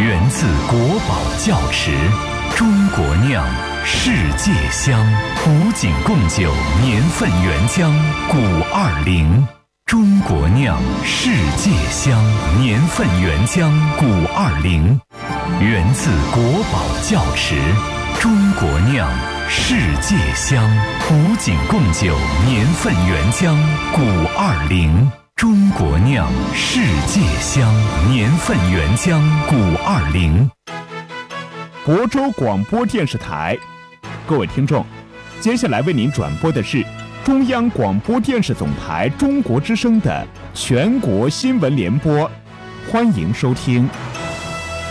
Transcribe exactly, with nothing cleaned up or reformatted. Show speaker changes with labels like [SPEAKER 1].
[SPEAKER 1] 源自国宝窖池，中国酿，世界香。古井贡酒年份原浆古二零，中国酿，世界香。年份原浆古二零，源自国宝窖池，中国酿，世界香。古井贡酒年份原浆古二零。中国酿，世界香。年份原浆古二零。
[SPEAKER 2] 亳州广播电视台，各位听众，接下来为您转播的是中央广播电视总台中国之声的全国新闻联播，欢迎收听。